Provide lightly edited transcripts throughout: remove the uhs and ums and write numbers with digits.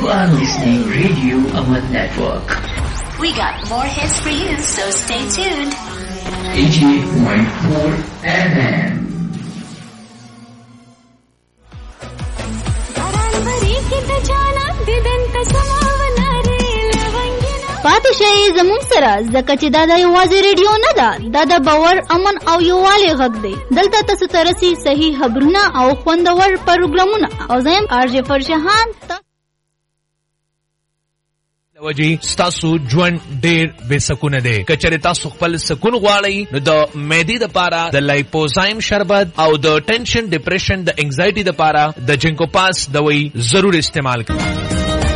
are listening Radio Aman Network. We got more hits for you, so stay tuned. 88.4 FM. پاتې شئ زموږ سره ځکه چې دا د یوازې ریډیو نه ده، دا د باور، امن او یووالي غږ دی. دلته تاسو ته رسي صحیح خبرونه او خوندور پروګرامونه. او زه یم آرجې فرشهان. وجی ستاسو ژوند ډیر بے سکونه دی. کچره تاسو خپل سکون غواړئ نو د معدې د پاره د لایپوزایم شربت او د ټینشن ډیپریشن د انزایټي د پاره د جنکو پاس دوی ضرور استعمال کړئ.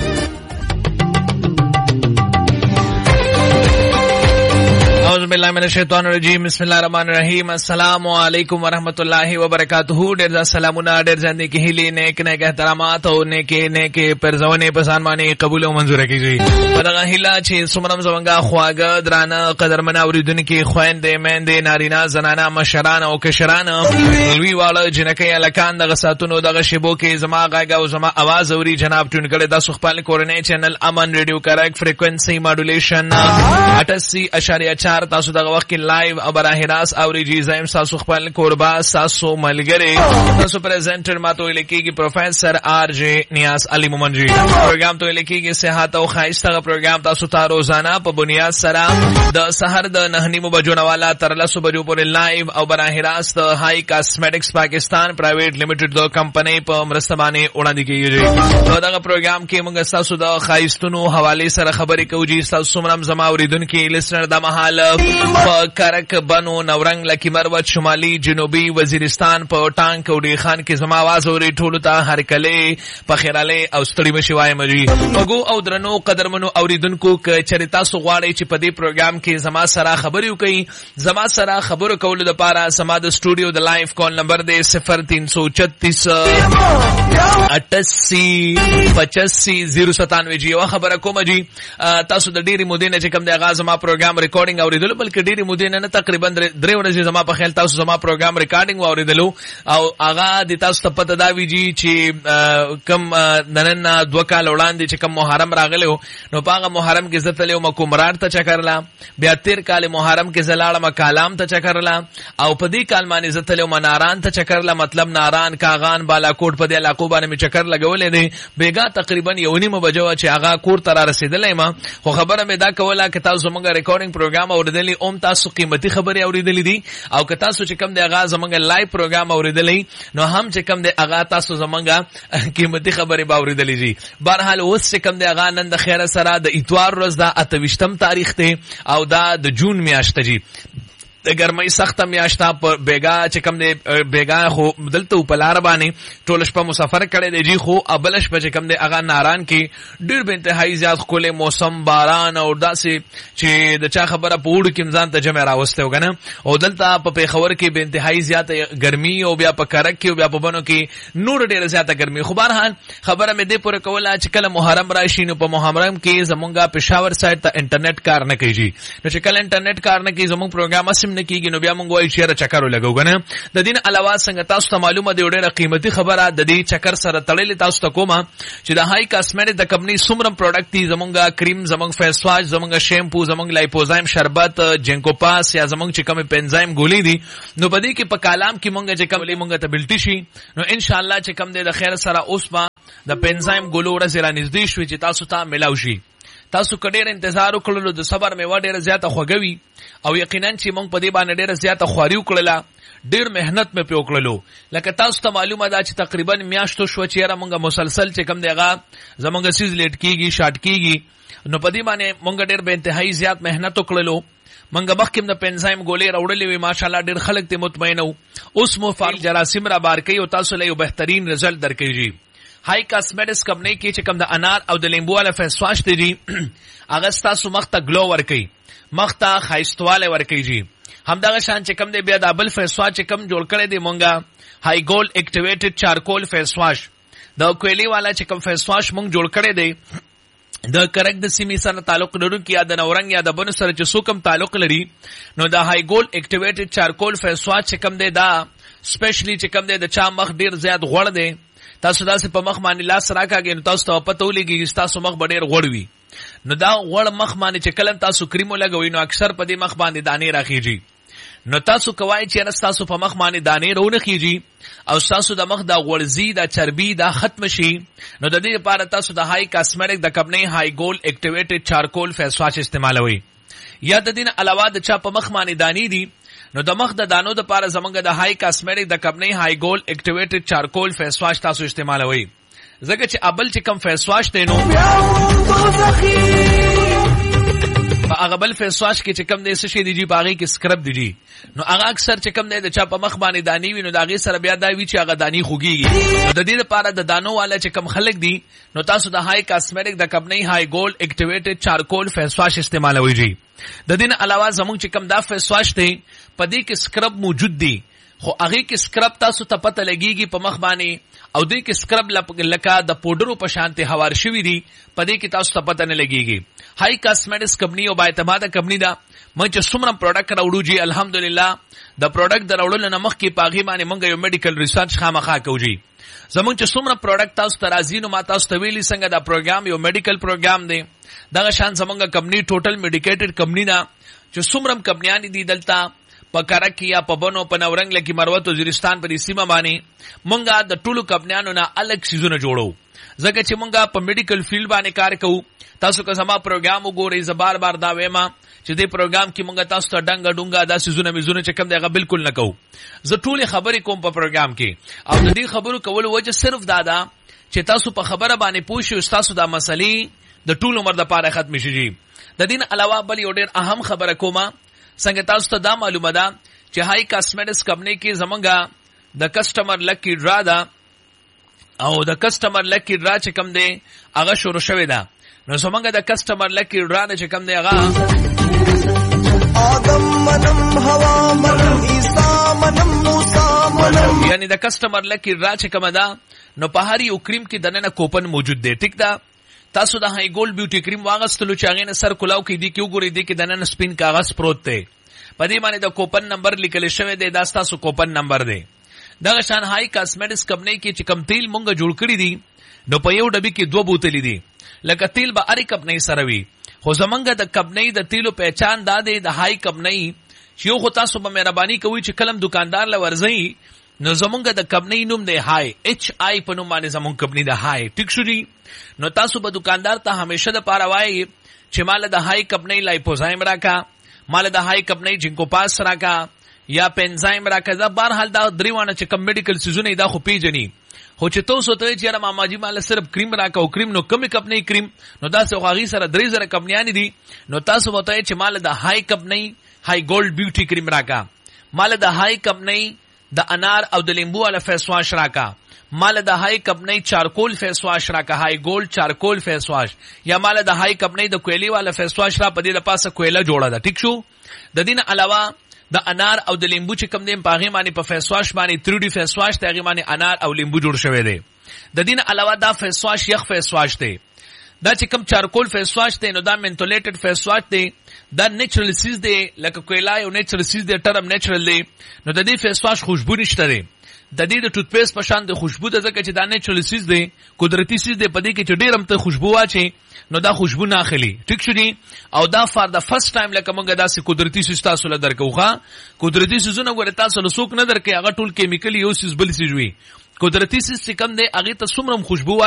اعوذ باللہ من الشیطان الرجیم بسم اللہ الرحمن الرحیم السلام علیکم ورحمۃ اللہ وبرکاتہ. ډیر سلامونه، ډیر ځندې کې هیلې، نیک احترامات او نیک پرځونه پسان باندې قبول او منزور کیږي. په دغه هیله چې سمرم زمونږه خواږه درانه قدرمن اوریدونکو خويندې، میندې، نارینه، زنانه، مشران او کشران، لوی واړه جنکې الکان دغه ساتونو دغه شیبو کې زما غاګه او زما आवाज اوري جناب ټون کړي د خپل کورنۍ چینل امن ریډیو کریکټ فریکوئنسي ماډولیشن 88.4 تاسو دغه وخت کې لایو او براه راست اوریږي. زم تاسو خپل قربا تاسو ملګری تاسو پریزنټر ماته لیکيږي پروفیسور آر جی نیاز علي مومن جی. پروګرام ته لیکيږي صحت او خایسته پروګرام تاسو ته روزانه په بنیاد سره د سحر د 9 بجو والا تر 10 بجو پورې لایو او براه راست هاي کاسمیټکس پاکستان پرایویټ لیمیټډ د کمپنۍ په مرسته باندې وړاندې کیږي. نو دغه پروګرام کې موږ تاسو د خایستونو حواله سره خبرې کوو. چې تاسو سمرم زما اوریدونکو لیسنر د محل په کرک بنو نورنګ لکی مروت شمالي جنوبي وزیرستان په ټانک او ډی خان کې زما आवाज اوري ټولو ته هر کله په خیراله او ستړي مشي وای مجي. وګو او درنو قدرمنو اوریدونکو ک چریتا سو غواړي چې په دې پروګرام کې زما سره خبرې وکړي. زما سره خبرو کولو لپاره سما د سټوډیو د لایف کال نمبر دی 0336 88 85 097 جی. وا خبره کوم جی تاسو د ډيري مودې نه چې کوم د اغاز ما پروګرام ریکارډینګ اوریدلو، بلکې ډيري مودې نه تقریبا 3 ورځې زما په خیال تاسو زما پروګرام ریکارډینګ اوریدلو. او اغا د تاسو ته پته دا ویږي چې کم ننن 2 کال وړاندې چې کم محرم راغلو نو پاغه محرم کې زتلو مکمرار ته چکرلا، بیا 13 کال محرم کې زلاړه مکالام ته چکرلا، او په دې کال باندې زتلو مناران ته چکرلا. مطلب ناران، کاغان، بالاکوټ په دې علاقو باندې می چکر لګولې دي. بیګا تقریبا 1:30 بجو چې اغا کور تر رسیدلې ما خو خبره مې دا کوله چې تاسو زموږ ریکارډینګ پروګرام اوریدلی اوم تاسو قیمتي خبرې اوریدلې دي، او که تاسو چې کوم د اغا زموږ لایو پروګرام اوریدلی نو هم چې کوم د اغا تاسو زموږ قیمتي خبرې به اوریدلې دي. بهرحال اوس چې کوم د اغا نن د خیره سره د اتوار ورځ دا 28 تاریخ ته او دا د جون میاشت جی د ګرمۍ سخته میاشته په بیګا چې کوم دی بیګا خو دلته په لار باندې ټول شپه مسافر کړي دی جی. خو ابلش په چې کوم دی اغا ناران کې ډیر به انتهایی زیات خولې موسم باران او داسې چې د چا خبره په وړو کې ځان ته جمع راوسته وګنه. او دلته په پیښور کې به انتهایی زیات ګرمي او بیا په کرک کې او بیا په بنو کې نور ډیر زیاته ګرمي. خو بهرحال خبره مې دې پوره کوله چې کله محرم راشي نو په محرم کې زمونږه پېښور سایت ته انټرنیټ کار نه کوي. نو چې کله انټرنیټ کار نه کوي زمونږ پروګرام نه کیږي نو بیا موږ وایو چې چکر ولګو کنه. د دین علاوه څنګه تاسو ته معلومه دی ډېره قیمتي خبره د دې چکر سره تړلې تاسو ته کومه چې د هاي کاسمیټک د کمپنی سمرم پروډکټ دي. زمونږه کریم، زمونږ فیس واش، زمونږه شیمپو، زمونږ لایپوزایم شربت، جنکو پاس یا زمونږ چې کوم پنزایم ګولې دي نو په دې کې په کلام کې مونږه چې کوم مونږه ته بلټی شي نو ان شاء الله چې کوم د خیر سره اوس با د پنزایم ګولو ورځ را نږدې شوي چې تاسو ته ملاوي شي. تاسو کډیر انتظار وکړلو د صبر میوه ډیره زیاته خوګوي او یقینا چې مونږ په دې باندې ډیره زیاته خواري وکړله، ډیر مهنت مې په وکړلو. لکه تاسو ته معلومه ده چې تقریبا میاشتو شو چې را مونږه مسلسل چې کم دیغه زمونږه سیز لیټ کیږي شارټ کیږي نو په دې باندې مونږ ډیر به انتهایی زیات مهنت وکړلو. منګه بخکم د پنزایم ګولې راوړلې وي ماشاءالله ډیر خلک ته مطمئن وو. اوس مو فار جراثیم را بار کوي او تاسو له یو بهترین رزلټ درکړي. هاي کاسمیټکس کمپنی کې چې کوم د انار او د لیمبو والا فیس واش دی هغه تاسو مخ ته ګلو ورکي، مخ ته خایستواله ورکي جی. همدغه شان چې کوم دی بیا د بل فیس واش چې کوم جوړ کړی دی مونږه هاي ګولډ اکټیویټډ چارکول فیس واش د کویلی والا چې کوم فیس واش مونږ جوړ کړی دی د کرک د سیمې سره تعلق لرونکي یا د نورنګ یا د بن سره چې څوک هم تعلق لري نو د هاي ګولډ اکټیویټډ چارکول فیس واش چې کوم دی دا سپیشلی چې کوم دی د چا مخ ډیر زیات غوړ دی تاسو داسې په مخ باندې لاس راکاږئ نو تاسو ته پته ولګي تاسو مخ به ډېر غوړ وي. نو دا غوړ مخ باندې چې کله تاسو کریم ولګوئ نو اکثر په دې مخ باندې دانې راخیږي. نو تاسو کوای چې تاسو په مخ باندې دانې رونه خيږي او تاسو د مخ دا غوړزي دا چربي دا ختم شي. نو د دې لپاره تاسو د هاي کاسمیټک د کمپنی هاي ګول اکټیویټډ چارکول فیس واش استعمالوي. یا د دې علاوه د چا په مخ باندې دانې دي نو د مخ د دانو د لپاره زمونږ د هاي کاسمیټک د کمپنی هاي ګول اکټیویټډ چارکول فیس واش تاسو استعمالوي. ځکه چې ابل چې کم فیس واش دی نو په هغه بل فیس واش کې چې کم دی څه شي دی جی باغې کې سکرب دی جی. نو هغه اکثر چې کم دی د چا په مخ باندې دانی وي نو دا غي سره بیا دا وی چې هغه دانی خوږيږي. نو د دې لپاره د دانو والا چې کم خلک دي نو تاسو د هاي کاسمیټک د کمپنی هاي ګول اکټیویټډ چارکول فیس واش استعمالوي جی. د دې علاوه زموږ چې کم دا فیس واش دی په دې کې سکرب موجود دی خو هغه کې سکرب تاسو ته پته لګيږي په مخ باندې او دې کې سکرب لکه د پودرو په شانته هوار شوی دی په دې کې تاسو ته پته نه لګيږي. هاي کاسمیټکس کمپنی او باعتماده کمپنی دا مې چې څومره پروډکټ راوړو جی الحمدلله د پروډکټ دراوړل نه مخ کې پاغي باندې مونږ یو میډیکل ریسرچ خامخا کوو جی. زمونږ چې څومره پروډکټ تاسو ته راځي نو ما تاسو ته ویلي څنګه دا پروګرام یو میډیکل پروګرام دی. دا شان زمونږ کمپنی ټوټل میډیکیټډ کمپنی دا چې څومره کمپنیان دي دلته په کارکی یا په بنو په نورنګ لکه مروت وزیرستان په سیمه باندې مونږه د ټولو کمپنیانو نه الګ سيزونه جوړو. ځکه چې مونږه په میډیکل فیلډ باندې کار کوو. تاسو که زما پروګرام وګورئ زبار بار دا وېما چې دې پروګرام کې مونږه تاسو ته ډنګ ډونګه دا سيزونه مزونه چې کم دیغه بالکل نه کوو. زه ټولې خبرې کوم په پروګرام کې او د دې خبرو کول وجه صرف دادا چې تاسو په خبره باندې پوښیو تاسو دا مسلې د ټول عمر د پاره ختم شي. د دین علاوه بل یو ډېر اهم خبره کومه څنګه تاسو ته دا معلومه ده چې هاي کاسمیټکس کمپنی کې زمونږه د کسٹمر لکی ډرا ده او د کسٹمر لکی ډرا چې کم دی هغه شروع شوی ده. نو زمونږه د کسٹمر لکی ډرا نه چې کم دی هغه آدم منم هوا منم عیسی منم موسی منم یعنی د کسٹمر لکی ډرا چې کم ده نو په هر یو کریم کې دنه کوپن موجود دی. ټیک ده تاسو د هاي ګول بیوټي کریم واغستلو چې هغه نه سر کلاو کې دی کې وګورئ دی کې دنه سپین کاغذ پروت دی په دې باندې د کوپن نمبر لیکل شوی دی. دا تاسو کوپن نمبر دی. دا شان هاي کاسمیټکس کمپنی کې چې کم تیل مونږ جوړ کړی دي نو په یو ډبی کې 2 بوتلې دي. لکه تیل به اړ کمپنی سره وي خو زمونږ د کمپنی د تیلو پہچان دا دی د هاي کمپنی چې یو خو تاسو به مهرباني کوئ چې کلم دکاندار لورځي نو زمونږ د کمپنی نوم دی هاي HI په نوم باندې زمونږ کمپنی د هاي. ټیک شو جی. نو تاسو به دکاندار ته همیشه د پاره وایي چې مال د هاي کمپنی لایپوزایم راکا مال د هاي کمپنی جنکو پاس راکا یا پنزایم راکا. دا بهر حال دا دریوانه چې کم میډیکل سيزونه دا خو پیژني خو چې تاسو ته چې ماما جی مال صرف کریم راکا او کریم نو کمی کمپنی کریم نو دا څو غاغي سره 3000 کمپنیان دي. نو تاسو وته چې مال د هاي کمپنی هاي ګولډ بیوټي کریم راکا مال د هاي کمپنی د انار او د لیمبو والا فیس واش راکا مال د هاي کمپنی چارکول فیس واش راکا هاي ګولډ چارکول فیس واش یا مال د هاي کمپنی د کویلی والا فیس واش را پدې د پاسه کویلا جوړه ده. ټیک شو. د دین علاوه د انار او د لیمبو چې کم دیم پاغي باندې په فیس واش باندې 3D فیس واش ته غي باندې انار او لیمبو جوړ شوی دی. د دین علاوه دا فیس واش یخ فیس واش دی. دا چې کم چارکول فیس واش دی نو دا منتولیټډ فیس واش دی. دا نیچرل سیز دی لکه کویلا یو نیچرل سیز دی ټرم نیچرل دی. نو د دې فیس واش خوشبو نشته دی. د دې د ټوت پیسټ په شان د خوشبو د ځکه چې دا نیچرل سیز دی قدرتي سیز دی په دې کې چې ډېر هم ته خوشبو واچي نو دا خوشبو نه اخلي. ټیک شو دي. او دا فار د فرست ټایم لکه مونږه داسې قدرتي سیز تاسو له درکوخه قدرتي سیزونه ګوره تاسو له څوک نه درکې هغه ټول کیمیکل یو سیز بل سیز وي. قدرتي سیز چې کم دی هغه ته څومره خوشبو